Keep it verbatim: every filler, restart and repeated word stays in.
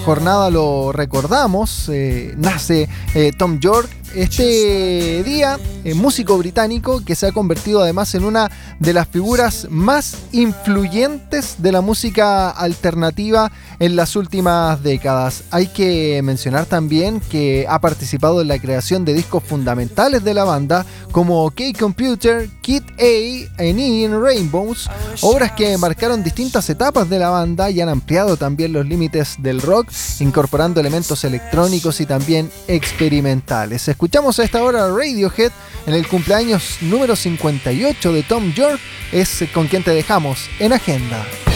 jornada lo recordamos, eh, nace eh, Thom Yorke. Este día, eh, músico británico que se ha convertido además en una de las figuras más influyentes de la música alternativa en las últimas décadas. Hay que mencionar también que ha participado en la creación de discos fundamentales de la banda como K-Computer, Kid A, and In Rainbows, obras que marcaron distintas etapas de la banda y han ampliado también los límites del rock, incorporando elementos electrónicos y también experimentales. Escuchamos a esta hora Radiohead en el cumpleaños número cincuenta y ocho de Thom Yorke, es con quien te dejamos en Agenda.